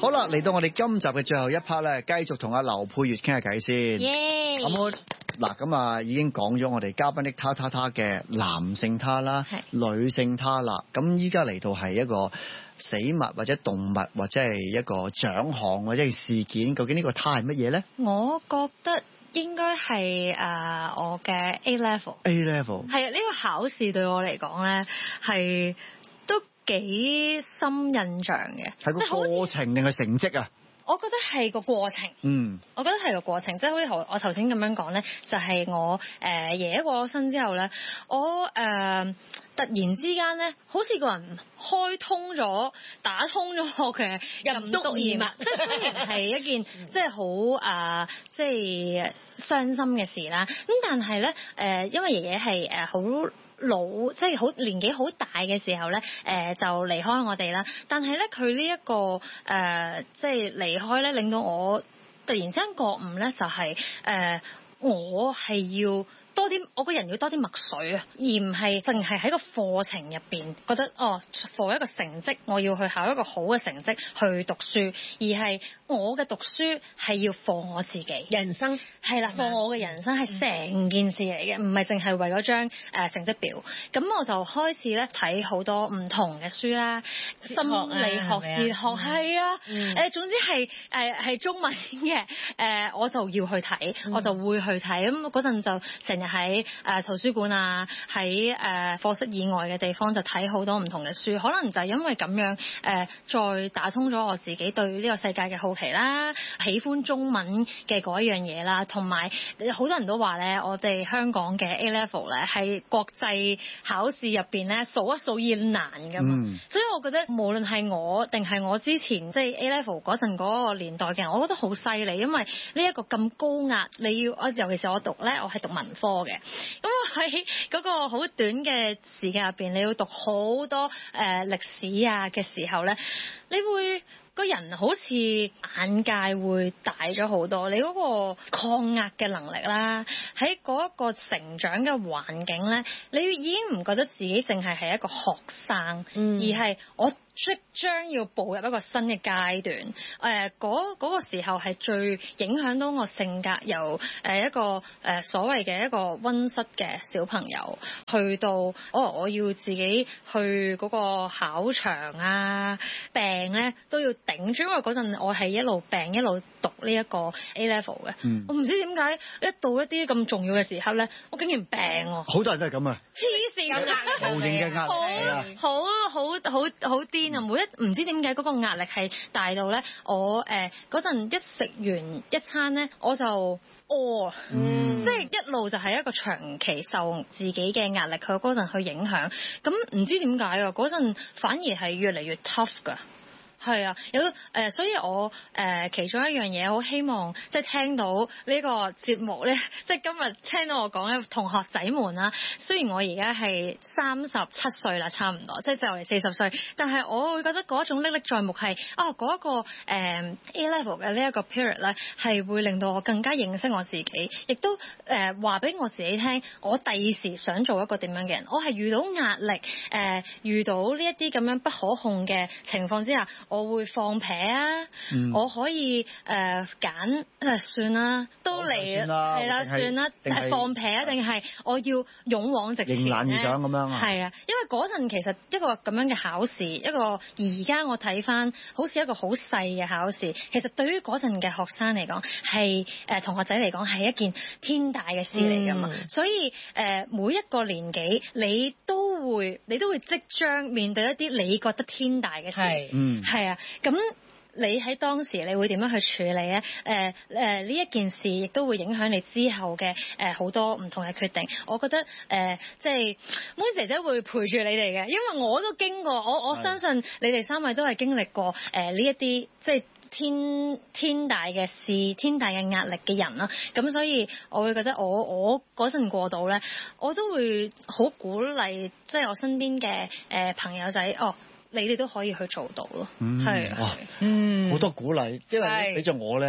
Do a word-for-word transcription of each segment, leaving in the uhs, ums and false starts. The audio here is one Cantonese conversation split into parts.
好啦，嚟到我哋今集嘅最後一 part 咧，繼續同阿劉佩玥傾下偈先。 耶！ 咁嗱，咁啊已經講咗我哋嘉賓的他他他嘅男性他啦，女性他啦。咁依家嚟到係一個死物或者動物或者係一個獎項或者係事件，究竟呢個他係乜嘢咧？ 我覺得應該係誒我嘅 A level。 A level 係啊，呢個考試對我嚟講咧係都幾深印象嘅。 係個過程定係成績啊？ 我覺得係個過程， 嗯， 我覺得係個過程，即係好似頭我頭先咁樣講咧，就係、是、我誒、呃、爺爺過咗身之後咧，我誒、呃、突然之間咧，好似個人開通咗、打通咗我嘅任督二脈，即係雖然係一件即係好誒，即係傷心嘅事啦。咁但係咧誒，因為爺爺係誒好老，即係好年紀好大嘅時候咧，誒、呃、就離開我哋啦。但係咧，佢呢一個誒、呃，即係離開咧，令到我突然之間覺悟咧，就係、是、誒、呃，我係要多啲，我個人要多啲墨水啊，而唔係淨係喺個課程入邊覺得哦，for 一個成績，我要去考一個好嘅成績去讀書，而係我嘅讀書係要for我自己人生，係啦，for我嘅人生係成件事嚟嘅，唔係淨係為咗張誒成績表。咁我就開始咧睇好多唔同嘅書啦，心理學、哲學係啊，誒總之係誒係中文嘅，誒我就要去睇，我就會去睇。咁嗰陣就成日喺誒圖書館啊，喺誒課室以外嘅地方就睇好多唔同嘅書，可能就係因為咁樣誒，再打通咗我自己對呢個世界嘅好奇啦，喜歡中文嘅嗰一樣嘢啦，同埋好多人都話咧，我哋香港嘅 A level 咧係國際考試入邊咧數一數二難噶嘛，嗯、所以我覺得無論係我定係我之前即係 A level 嗰陣嗰個年代嘅人，我覺得好犀利，因為呢一個咁高壓，你要尤其是我讀咧，我係讀文科嘅，咁喺嗰個好短嘅時間入邊，你要讀好多誒歷史啊嘅時候咧，你會個人好似眼界會大咗好多，你嗰個抗壓嘅能力啦，喺嗰一個成長嘅環境咧，你已經唔覺得自己淨係係一個學生，嗯、而係我即將要步入一個新嘅階段，誒、呃、嗰、嗰個時候係最影響到我性格，由誒一個誒、呃、所謂嘅一個溫室嘅小朋友，去到哦我要自己去嗰個考場啊，病咧都要頂住，因為嗰陣我係一路病一路讀呢一個 A level 嘅，嗯、我唔知點解一到一啲咁重要嘅時刻咧，我竟然病喎， 好多人都係咁啊， 黐線嘅壓力， 無形嘅壓力， 好好好好好癲。每一唔知點解嗰個壓力係大到咧，我誒嗰陣一食完一餐咧，我就餓，嗯、即係一路就係一個長期受自己嘅壓力佢嗰陣去影響，咁唔知點解啊？嗰陣反而係越嚟越 tough 㗎。係啊，有誒、呃，所以我誒、呃、其中一樣嘢好希望，即係聽到呢個節目咧，即係今日聽到我講咧，同學仔們啦，雖然我而家係三十七歲啦，差唔多，即係就嚟四十歲，但係我會覺得嗰一種歷歷在目係，啊嗰一個誒、呃、A level 嘅呢一個 period 咧，係會令到我更加認識我自己，亦都誒話俾我自己聽，我第時想做一個點樣嘅人，我係遇到壓力，誒、呃、遇到呢一啲咁樣不可控嘅情況之下。我會放屁啊！嗯、我可以誒揀誒算啦，都嚟係啦，算啦，係放屁啊，定係我要勇往直前咧？迎難而上咁樣啊！係啊，因為嗰陣其實一個咁樣嘅考試，一個而家我睇翻好似一個好細嘅考試，其實對於嗰陣嘅學生嚟講，係誒、呃、同學仔嚟講係一件天大嘅事嚟㗎嘛。嗯、所以誒、呃、每一個年紀，你都會你都會即將面對一啲你覺得天大嘅事，係嗯係。係啊，咁你喺當時你會點樣去處理咧？誒誒呢一件事亦都會影響你之後嘅誒好多唔同嘅決定。我覺得誒、呃、即係妹姐姐會陪住你哋嘅，因為我都經過，我我相信你哋三位都係經歷過誒呢一啲即係天天大嘅事、天大嘅壓力嘅人啦。咁所以我會覺得我我嗰陣過到咧，我都會好鼓勵，即係我身邊嘅誒朋友仔哦。你哋都可以去做到咯，係、嗯，哇，嗯， 好多鼓勵，因為俾咗我咧，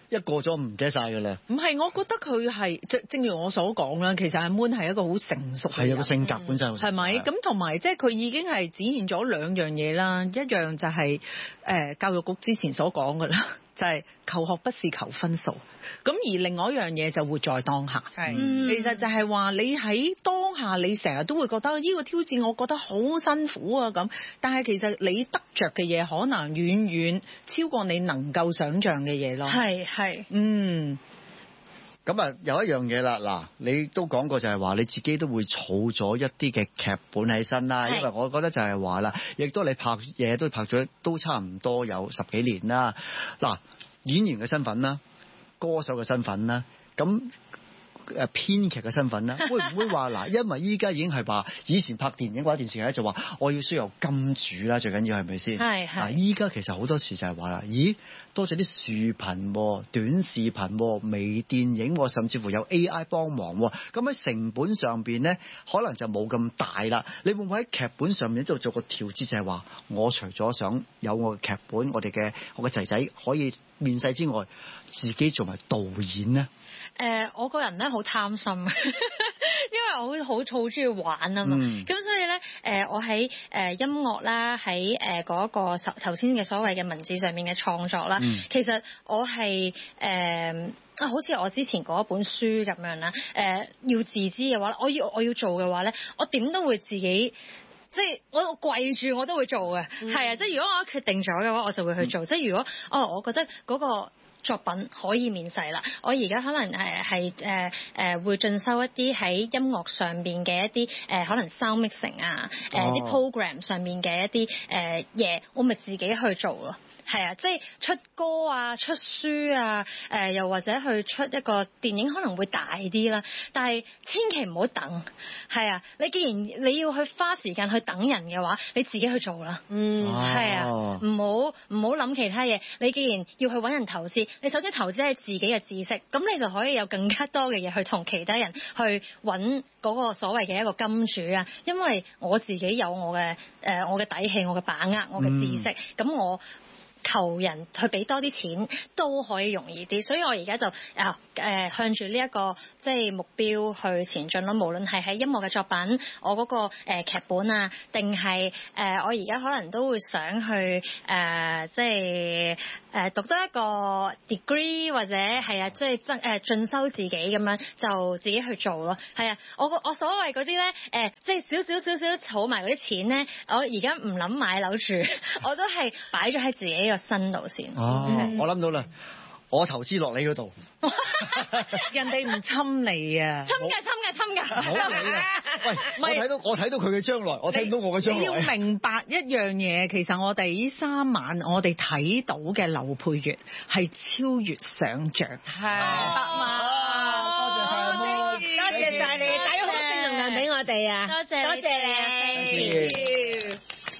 一過咗唔記得晒㗎啦。 唔係，我覺得佢係正正如我所講啦，其實阿 Moon 係一個好成熟嘅人， 係有個性格本身好係咪？咁同埋即係佢已經係展現咗兩樣嘢啦，一樣就係、是、誒、呃、教育局之前所講㗎啦。就係求學不是求分數，咁而另外一樣嘢就活在當下。係，其實就係話你喺當下，你成日都會覺得呢個挑戰，我覺得好辛苦啊咁。但係其實你得着嘅嘢，可能遠遠超過你能夠想像嘅嘢咯。 係係， 嗯。 咁啊，有一樣嘢啦，嗱，你都講過就係話你自己都會儲咗一啲嘅劇本喺身啦，因為我覺得就係話啦，亦都你拍嘢都拍咗都差唔多有十幾年啦。嗱，演員嘅身份啦，歌手嘅身份啦，咁誒編劇嘅身份啦，會唔會話嗱？因為依家已經係話以前拍電影或者電視劇咧，就話我要需要有金主啦，最緊要係咪先？ 係係。 嗱，依家其實好多時就係話啦，咦，多咗啲視頻、短視頻、微電影，甚至乎有 A I 幫忙，咁喺成本上邊咧，可能就冇咁大啦。你會唔會喺劇本上面度做個調節，就係話我除咗想有我嘅劇本，我哋嘅我嘅仔仔可以面世之外，自己做埋導演呢？ 誒、呃，我個人咧好貪心，因為我好好好中意玩啊嘛。咁、嗯、所以咧，誒、呃，我喺誒、呃、音樂啦，喺誒嗰個頭頭先嘅所謂嘅文字上面嘅創作啦，嗯、其實我係誒啊，好似我之前嗰一本書咁樣啦。誒、呃，要自知嘅話，我要我要做嘅話咧，我點都會自己。即係我跪住我都會做嘅，係、嗯、啊！即係如果我決定咗嘅話，我就會去做。嗯、即係如果哦，我覺得嗰個作品可以面世啦，我而家可能誒係誒誒會進修一啲喺音樂上邊嘅一啲誒、呃、可能 sound mixing 啊，誒、呃、啲、哦、program 上面嘅一啲誒嘢，我咪自己去做咯。係啊，即係出歌啊、出書啊，誒、呃、又或者去出一個電影可能會大啲啦，但係千祈唔好等。係啊，你既然你要去花時間去等人嘅話，你自己去做啦。嗯，係啊，唔好唔好諗其他嘢。你既然要去揾人投資，你首先投資係自己嘅知識，咁你就可以有更加多嘅嘢去同其他人去揾嗰個所謂嘅一個金主啊。因為我自己有我嘅誒、呃、我嘅底氣、我嘅把握、我嘅知識，咁、嗯、我。求人去俾多啲錢都可以容易啲，所以我而家就啊誒、呃、向住呢一個即係目標去前進咯。無論係喺音樂嘅作品，我嗰、那個誒、呃、劇本啊，定係誒我而家可能都會想去誒、呃、即係誒、呃、讀多一個 degree 或者係啊，即係增誒進修自己咁樣，就自己去做咯。係啊，我個我所謂嗰啲咧誒，即係少少少少儲埋嗰啲錢咧，我而家唔諗買樓住，我都係擺咗喺自己嘅身度先。 哦，嗯、我諗到啦，我投資落你嗰度， 人哋唔侵你啊！ 侵㗎，侵㗎，侵㗎！ 唔好理啊！喂，我睇到我睇到佢嘅將來，我睇到我嘅將來。你要明白一樣嘢，其實我哋呢三晚我哋睇到嘅劉佩玥係超越想像。係， 白馬。 多謝晒， 多謝晒你，帶咗好多正能量俾我哋啊！ 多謝， 多謝你。